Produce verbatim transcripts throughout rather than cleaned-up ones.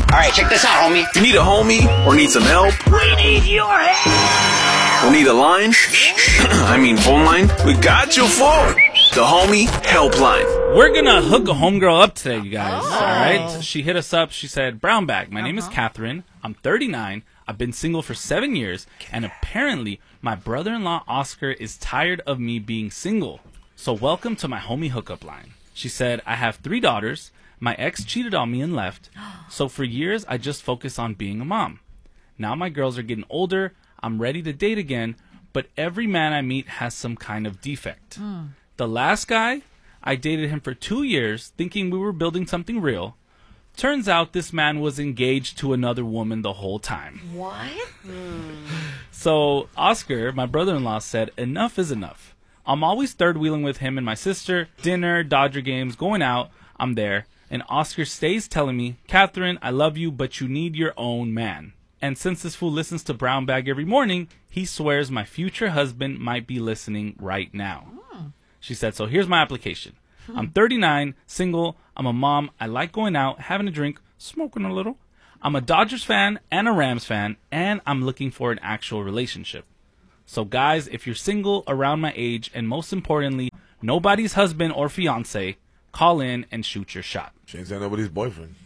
All right, check this out, homie. You need a homie or need some help? We need your help. Or need a line? I mean phone line? We got you for the Homie Helpline. We're gonna hook a homegirl up today, you guys. Oh. All right. She hit us up. She said, "Brown bag. My uh-huh. name is Catherine. I'm thirty-nine. I've been single for seven years, and apparently my brother-in-law Oscar is tired of me being single. So welcome to my homie hookup line." She said, "I have three daughters. My ex cheated on me and left. So for years, I just focused on being a mom. Now my girls are getting older. I'm ready to date again, but every man I meet has some kind of defect. Mm. The last guy, I dated him for two years, thinking we were building something real. Turns out this man was engaged to another woman the whole time." What? Mm. So Oscar, my brother-in-law, said, "Enough is enough. I'm always third-wheeling with him and my sister. Dinner, Dodger games, going out. I'm there. And Oscar stays telling me, 'Catherine, I love you, but you need your own man.' And since this fool listens to Brown Bag every morning, he swears my future husband might be listening right now." Oh. She said, "So here's my application. Hmm. I'm thirty-nine, single. I'm a mom. I like going out, having a drink, smoking a little. I'm a Dodgers fan and a Rams fan, and I'm looking for an actual relationship. So guys, if you're single, around my age, and most importantly, nobody's husband or fiance, call in and shoot your shot." She ain't saying nobody's boyfriend.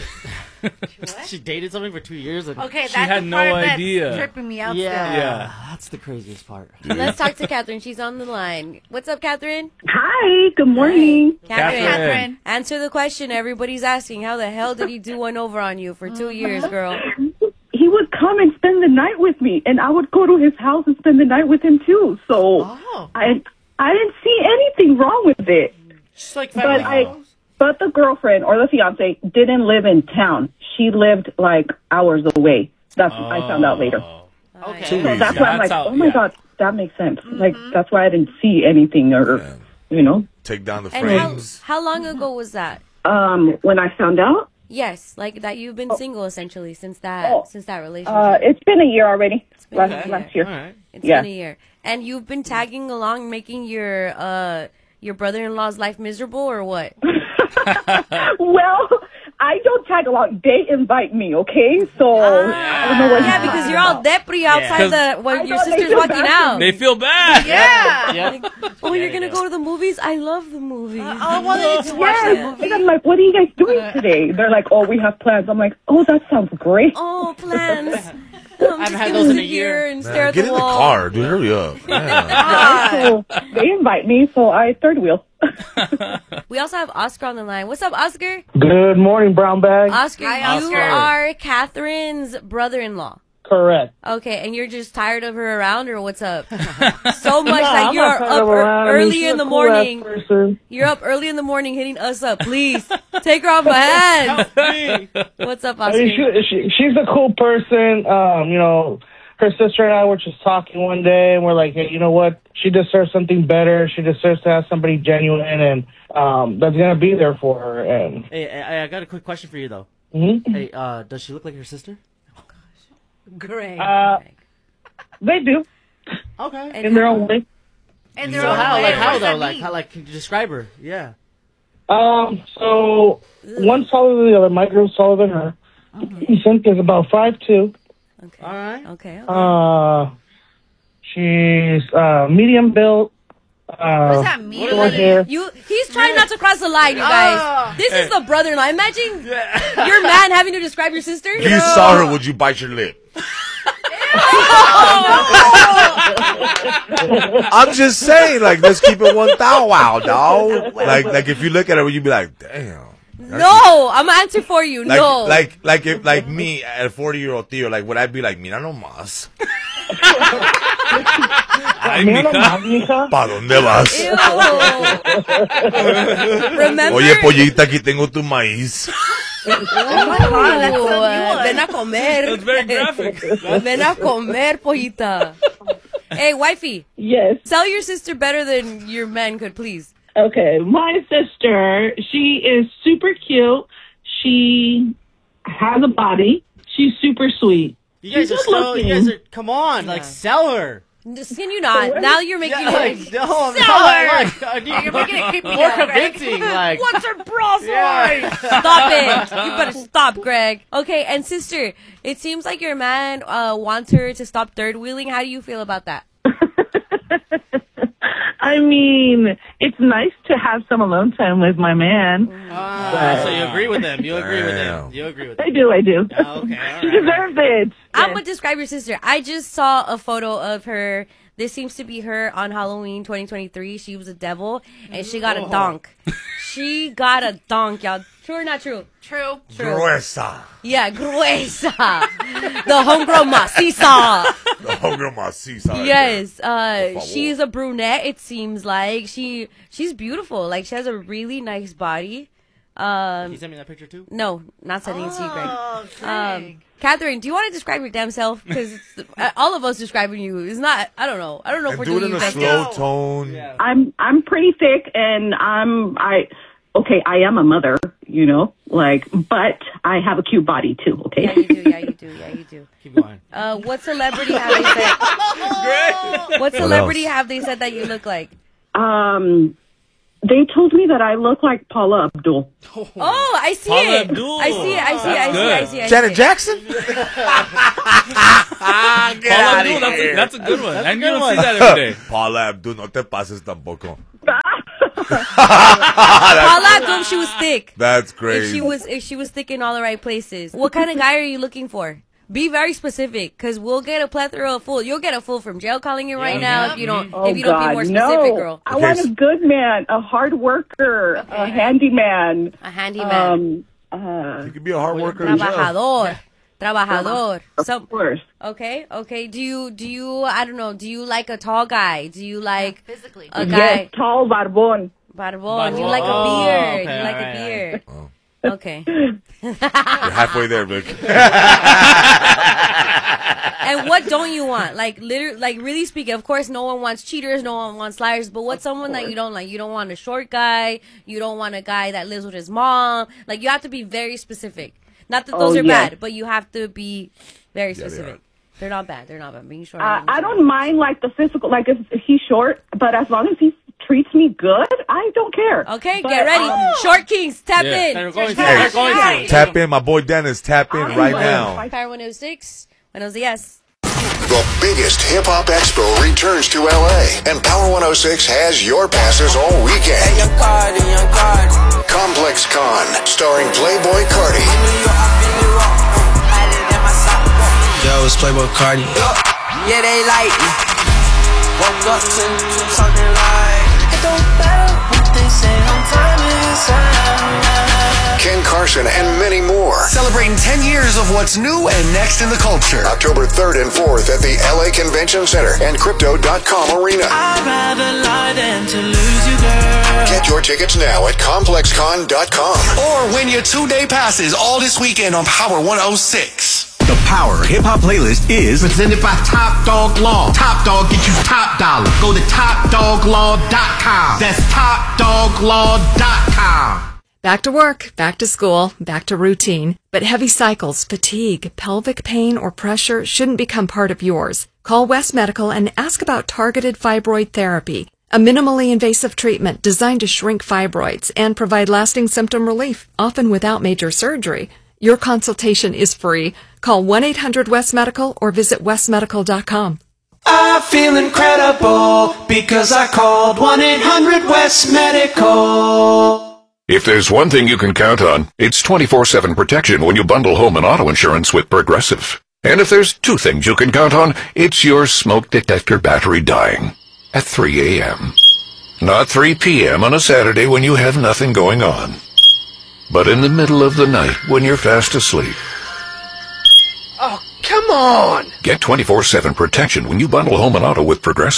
She dated somebody for two years. And okay, that's she had the no part idea. That's tripping me out. Yeah, still. yeah, that's the craziest part. Let's talk to Catherine. She's on the line. What's up, Catherine? Hi. Good morning. Hi. Catherine. Catherine. Answer the question. Everybody's asking, how the hell did he do one over on you for two years, girl? He would come and spend the night with me, and I would go to his house and spend the night with him too. So oh. I, I didn't see anything wrong with it. Just like but family I, house. but the girlfriend or the fiance didn't live in town. She lived like hours away. That's oh. what I found out later. Okay. So that's why I'm like, That's how- oh my yeah. god, that makes sense. Mm-hmm. Like that's why I didn't see anything or, Yeah. you know. Take down the And how, frames. how long ago was that? Um, when I found out, Yes, like that you've been Oh. single essentially since that Oh. since that relationship. uh, it's been a year already. been Last a year. last year. All right. It's yeah. been a year, and you've been tagging along, making your uh your brother-in-law's life miserable, or what? Well, I don't tag along. They invite me, okay? So I don't know what. Yeah, because you're all depri outside Yeah. the when I your know, they sister's feel walking bad for out. They feel bad. Yeah. Yeah. Like, oh, you're gonna go to the movies? I love the movies. Oh, well, they need to watch that Yes. movie. And I'm like, what are you guys doing today? They're like, oh, we have plans. I'm like, oh, that sounds great. Oh, plans. I'm just had gonna those in a sit year. here and Man, stare at get the in the wall. car, dude. Hurry up. Yeah. So they invite me, so I third wheel. We also have Oscar on the line. What's up, Oscar? Good morning, Brown Bag. Oscar, Hi, you Oscar. are Catherine's brother-in-law. Correct. Okay, and you're just tired of her around, or what's up? So much Nah, that I'm you're not tired up of her ear- around. I mean, early she's in a the cool-ass morning. person. You're up early in the morning hitting us up. Please take her off my hands. What's up, I Oscar? mean, she, she, she's a cool person. Um, you know, her sister and I were just talking one day, and we're like, hey, you know what? She deserves something better. She deserves to have somebody genuine and um, that's gonna be there for her. And Hey, I, I got a quick question for you though. mm-hmm. Hey, uh, does she look like her sister? Great. uh, they do Okay. And in their how- own way. and So they're all how, aware. like, What how does though? that Like, mean? how, like, can you describe her? Yeah. Um, so one's taller than the other. My girl's taller than her. Cynthia's about five two. Okay. All right. Okay. okay. Uh, she's uh medium built. What Uh, does that mean? short hair. You, he's trying not to cross the line, you guys. Oh. This is the brother-in-law. Imagine your man having to describe your sister. If you saw her, would you bite your lip? I'm just saying, like, let's keep it one thou wow, dog. Like, like if you look at her, you'd be like, damn. No, I'm gonna answer for you. Like, no. like, like, if, like me, at a forty-year-old Theo, like, would I be like, mira nomás? Ay, Mira mija. nomás, mija. ¿Pa dónde vas? Ew. Remember? Oye, pollita, aquí tengo tu maíz. Oh my God, that's so Uh, ven new. a comer. That's very graphic. Ven a comer, pollita. Hey, wifey, Yes. tell your sister better than your man could, please. Okay. My sister, she is super cute. She has a body. She's super sweet. You guys are She's so. You looking. guys are. Come on, like, Yeah. sell her. Can you not? Now you're making Yeah, like, it no, I'm sour. not. Like, I need You're making it creepy more now, Greg. convincing. Like, What's her bra Yeah. size? Stop it. You better stop, Greg. Okay, and sister, it seems like your man uh, wants her to stop third wheeling. How do you feel about that? I mean, it's nice to have some alone time with my man. Ah, so you agree with them? You agree with them? Damn. You agree with I them? do, I do. Oh, okay, all She right. deserves it. I'm gonna describe your sister. I just saw a photo of her. This seems to be her on Halloween twenty twenty-three. She was a devil, and she got a donk. She got a donk, y'all. True or not true? True. Gruesa. Yeah, gruesa. The homegirl maciza. The homegirl maciza. Yes, uh, favor. she's a brunette. It seems like she she's beautiful. Like she has a really nice body. Um, You sent me that picture too? no, not sending it to you, Greg. Oh, Um, Greg. Catherine, do you want to describe your damn self? Because uh, all of us describing you is not. I don't know. I don't know if And we're do it doing in you a justice. slow tone. I'm I'm pretty thick, and I'm I. Okay, I am a mother, you know, like, but I have a cute body too. Okay. Yeah, you do. Yeah, you do. Yeah, you do. Keep going. Uh, what celebrity have they said? What celebrity else? have they said that you look like? Um, they told me that I look like Paula Abdul. Oh, I see Paula it. Abdul. I see it. I see it. I see it. I That's see it. I see Janet it. Jackson? Get Paula outta Abdul, that's, here. a, that's a good one. And you good don't one. see that every day. Paula Abdul, no te pases tampoco. Paula Abdul, she was thick. That's If crazy. she was, if she was thick in all the right places. What kind of guy are you looking for? Be very specific, because we'll get a plethora of fool. You'll get a fool from jail calling you right now if you don't. Oh if you don't God, be more specific, no! girl. I Okay, want so- a good man, a hard worker, a handyman. A handyman, Um, uh, You could be a hard worker as well. trabajador, trabajador. of Some course. okay, okay. Do you do you? I don't know. Do you like a tall guy? Do you like Physically. a Yes, guy? tall barbon. Barbon. You Barbon. like a Oh, beard. okay, you like alright, a beard. Oh. Okay. You're halfway there, Vic. And what don't you want? Like literally, like really speaking. Of course, no one wants cheaters. No one wants liars. But what's someone that you don't like? You don't want a short guy. You don't want a guy that lives with his mom. Like you have to be very specific. Not that those Oh, are yes. bad, but you have to be very they specific. are. They're not bad. They're not bad. Being short. Uh, I don't mind like the physical, like if, if he's short, but as long as he treats me good, I don't care. Okay, But, get ready. um, Short Kings, tap Yeah. in. They're going to. Hey, They're going to. Tap in, my boy Dennis. Tap in right now. Power one oh six. Buenos dias. The biggest hip-hop expo returns to L A, and Power one oh six has your passes all weekend. Complex Con, starring Playboy Cardi, Yo, it's Playboy Cardi. Yeah, they like me. Woke up to talking like it don't matter what they say. I'm time inside. Ken Carson, and many more. Celebrating ten years of what's new and next in the culture. October third and fourth at the L A Convention Center and Crypto dot com Arena. I'd rather lie than to lose you, girl. Get your tickets now at Complex Con dot com. Or win your two-day passes all this weekend on Power one oh six. The Power Hip Hop Playlist is presented by Top Dog Law. Top Dog get you top dollar. Go to top dog law dot com. That's top dog law dot com. Back to work, back to school, back to routine. But heavy cycles, fatigue, pelvic pain, or pressure shouldn't become part of yours. Call West Medical and ask about targeted fibroid therapy, a minimally invasive treatment designed to shrink fibroids and provide lasting symptom relief, often without major surgery. Your consultation is free. Call one eight hundred West Medical or visit west medical dot com. I feel incredible because I called one eight hundred West Medical. If there's one thing you can count on, it's twenty-four seven protection when you bundle home and auto insurance with Progressive. And if there's two things you can count on, it's your smoke detector battery dying at three a.m. Not three p.m. on a Saturday when you have nothing going on, but in the middle of the night when you're fast asleep. Oh, come on! Get twenty-four seven protection when you bundle home and auto with Progressive.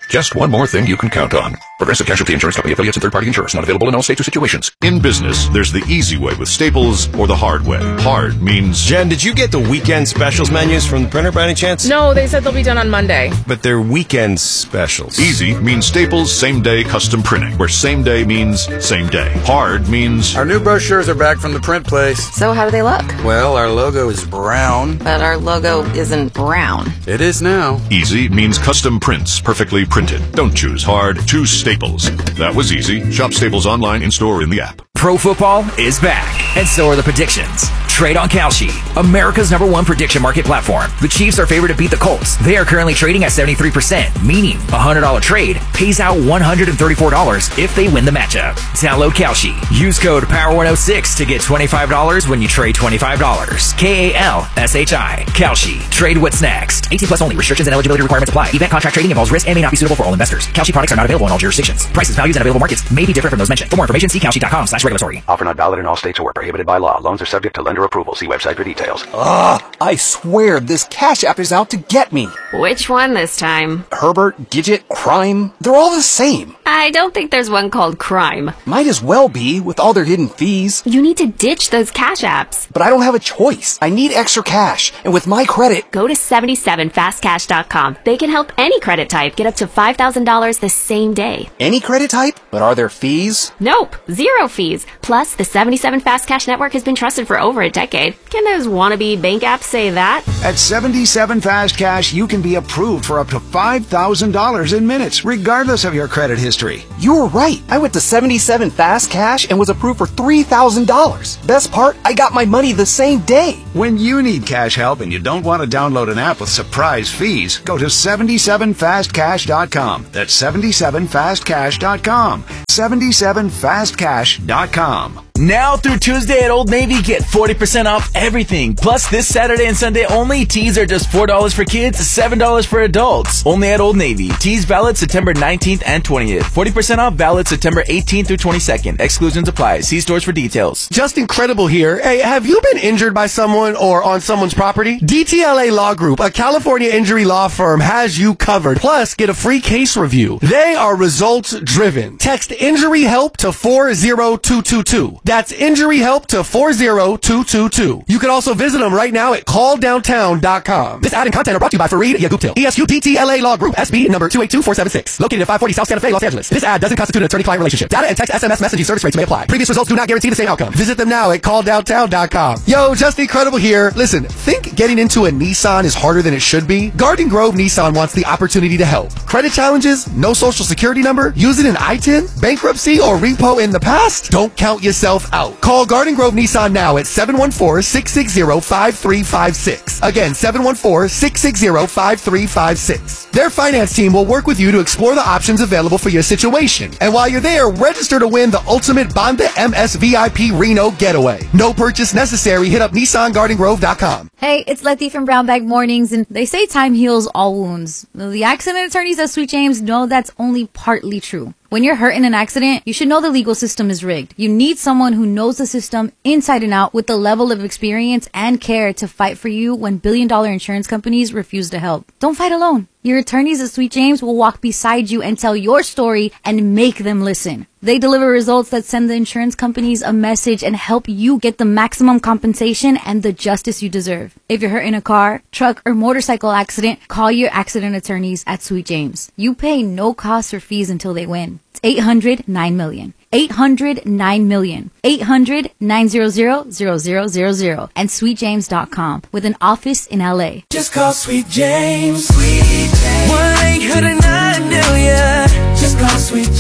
Just one more thing you can count on. Progressive Casualty Insurance Company, affiliates, and third-party insurers. Not available in all states or situations. In business, there's the easy way with Staples or the hard way. Hard means... Jen, did you get the weekend specials menus from the printer by any chance? No, they said they'll be done on Monday. But they're weekend specials. Easy means Staples same-day custom printing, where same-day means same day. Hard means... Our new brochures are back from the print place. So how do they look? Well, our logo is brown. But our logo isn't brown. It is now. Easy means custom prints, perfectly printed. Don't choose hard, choose Staples. That was easy. Shop Staples online, in-store, in the app. Pro football is back, and so are the predictions. Trade on Kalshi, America's number one prediction market platform. The Chiefs are favored to beat the Colts. They are currently trading at seventy-three percent, meaning a one hundred dollars trade pays out one hundred thirty-four dollars if they win the matchup. Download Kalshi. Use code Power one oh six to get twenty-five dollars when you trade twenty-five dollars. K A L S H I. Kalshi. Trade what's next. eighteen plus only. Restrictions and eligibility requirements apply. Event contract trading involves risk and may not be suitable for all investors. Kalshi products are not available in all jurisdictions. Prices, values, and available markets may be different from those mentioned. For more information, see Kalshi.com slash regulatory. Offer not valid in all states or prohibited by law. Loans are subject to lender approval. See website for details. Ugh, I swear this Cash App is out to get me. Which one this time? Herbert, Gidget, Crime, they're all the same. I don't think there's one called Crime. Might as well be, with all their hidden fees. You need to ditch those Cash Apps. But I don't have a choice. I need extra cash, and with my credit... Go to seventy-seven fast cash dot com. They can help any credit type get up to five thousand dollars the same day. Any credit type? But are there fees? Nope, zero fees. Plus, the seventy-seven Fast Cash Network has been trusted for over a decade. Can those wannabe bank apps say that? At seventy-seven Fast Cash, you can be approved for up to five thousand dollars in minutes, regardless of your credit history. You were right. I went to seventy-seven Fast Cash and was approved for three thousand dollars. Best part, I got my money the same day. When you need cash help and you don't want to download an app with surprise fees, go to seventy-seven fast cash dot com. That's seventy-seven fast cash dot com. seventy-seven fast cash dot com. Now through Tuesday at Old Navy, get forty percent off everything. Plus, this Saturday and Sunday only, tees are just four dollars for kids, seven dollars for adults. Only at Old Navy. Tees valid September nineteenth and twentieth. forty percent off valid September eighteenth through twenty-second. Exclusions apply. See stores for details. Just Incredible here. Hey, have you been injured by someone or on someone's property? D T L A Law Group, a California injury law firm, has you covered. Plus, get a free case review. They are results driven. Text injury help to four zero two two two. That's injury help to four zero two two two. You can also visit them right now at call downtown dot com. This ad and content are brought to you by Fareed Yaguptil, E S U D T L A Law Group, S B number two eight two four seven six, located at five forty South Santa Fe, Los Angeles. This ad doesn't constitute an attorney-client relationship. Data and text S M S messaging service rates may apply. Previous results do not guarantee the same outcome. Visit them now at call downtown dot com. Yo, Just Incredible here. Listen, think getting into a Nissan is harder than it should be? Garden Grove Nissan wants the opportunity to help. Credit challenges? No social security number? Using an I T I N? Bankruptcy or repo in the past? Don't count yourself out. Call Garden Grove Nissan now at seven one four, six six zero, five three five six. Again, seven one four, six six zero, five three five six. Their finance team will work with you to explore the options available for your situation. And while you're there, register to win the ultimate Banda M S V I P Reno getaway. No purchase necessary. Hit up Nissan Garden Grove dot com. Hey, it's Letty from Brown Bag Mornings, and they say time heals all wounds. The accident attorneys at Sweet James know that's only partly true. When you're hurt in an accident, you should know the legal system is rigged. You need someone who knows the system inside and out with the level of experience and care to fight for you when billion-dollar insurance companies refuse to help. Don't fight alone. Your attorneys at Sweet James will walk beside you and tell your story and make them listen. They deliver results that send the insurance companies a message and help you get the maximum compensation and the justice you deserve. If you're hurt in a car, truck, or motorcycle accident, call your accident attorneys at Sweet James. You pay no costs or fees until they win. It's eight hundred nine million. eight hundred nine million. eight hundred nine hundred zero zero zero zero zero and sweet james dot com with an office in L A. Just call Sweet James. Sweet James. one eight hundred nine million. Just call Sweet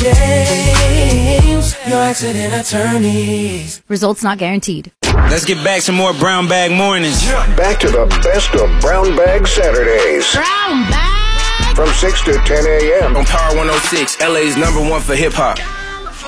James. Your accident attorneys. Results not guaranteed. Let's get back to more Brown Bag Mornings. Back to the best of Brown Bag Saturdays. Brown Bag. From six to ten a.m. on Power one oh six, L A's number one for hip hop.